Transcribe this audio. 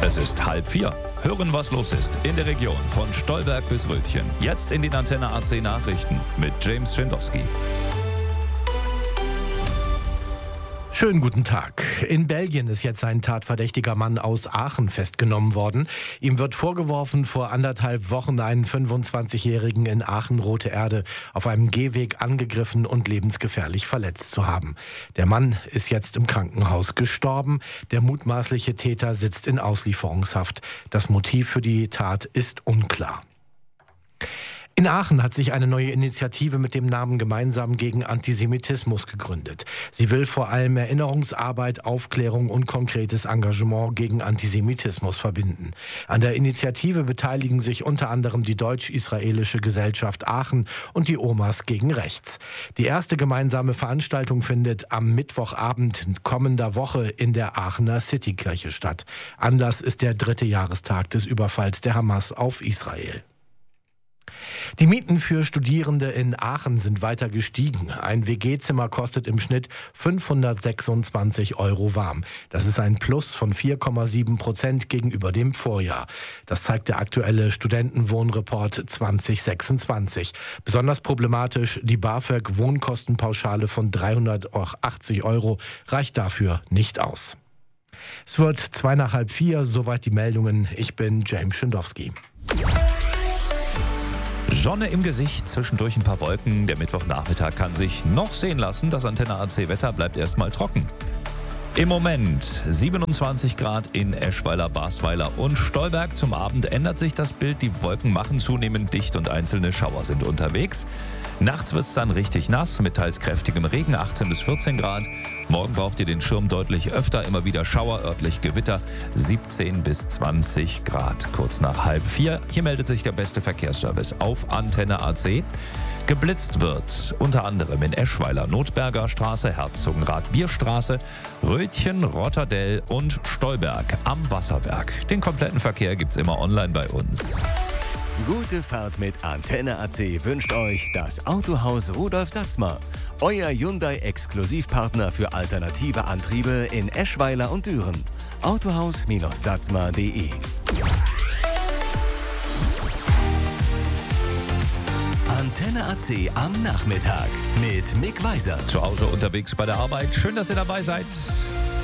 Es ist 3:30. Hören, was los ist in der Region von Stolberg bis Rötchen. Jetzt in den Antenne AC Nachrichten mit James Schindowski. Schönen guten Tag. In Belgien ist jetzt ein tatverdächtiger Mann aus Aachen festgenommen worden. Ihm wird vorgeworfen, vor 1,5 Wochen einen 25-Jährigen in Aachen-Rote Erde auf einem Gehweg angegriffen und lebensgefährlich verletzt zu haben. Der Mann ist jetzt im Krankenhaus gestorben. Der mutmaßliche Täter sitzt in Auslieferungshaft. Das Motiv für die Tat ist unklar. In Aachen hat sich eine neue Initiative mit dem Namen Gemeinsam gegen Antisemitismus gegründet. Sie will vor allem Erinnerungsarbeit, Aufklärung und konkretes Engagement gegen Antisemitismus verbinden. An der Initiative beteiligen sich unter anderem die Deutsch-Israelische Gesellschaft Aachen und die Omas gegen Rechts. Die erste gemeinsame Veranstaltung findet am Mittwochabend kommender Woche in der Aachener Citykirche statt. Anlass ist der 3. Jahrestag des Überfalls der Hamas auf Israel. Die Mieten für Studierende in Aachen sind weiter gestiegen. Ein WG-Zimmer kostet im Schnitt 526 € warm. Das ist ein Plus von 4,7% gegenüber dem Vorjahr. Das zeigt der aktuelle Studentenwohnreport 2026. Besonders problematisch, die BAföG-Wohnkostenpauschale von 380 € reicht dafür nicht aus. Es wird 3:45, soweit die Meldungen. Ich bin James Schindowski. Sonne im Gesicht, zwischendurch ein paar Wolken. Der Mittwochnachmittag kann sich noch sehen lassen. Das Antenne AC Wetter bleibt erstmal trocken. Im Moment 27 Grad in Eschweiler, Basweiler und Stolberg. Zum Abend ändert sich das Bild. Die Wolken machen zunehmend dicht und einzelne Schauer sind unterwegs. Nachts wird es dann richtig nass mit teils kräftigem Regen, 18 bis 14 Grad. Morgen braucht ihr den Schirm deutlich öfter, immer wieder Schauer, örtlich Gewitter, 17 bis 20 Grad. Kurz nach 3:30. Hier meldet sich der beste Verkehrsservice auf Antenne AC. Geblitzt wird unter anderem in Eschweiler, Notberger Straße, Herzogenrath-Bierstraße, Rötchen, Rotterdell und Stolberg am Wasserwerk. Den kompletten Verkehr gibt's immer online bei uns. Gute Fahrt mit Antenne AC wünscht euch das Autohaus Rudolf Satzmer. Euer Hyundai-Exklusivpartner für alternative Antriebe in Eschweiler und Düren. Autohaus-satzmer.de. Antenne AC am Nachmittag mit Mick Weiser. Zu Hause unterwegs bei der Arbeit. Schön, dass ihr dabei seid.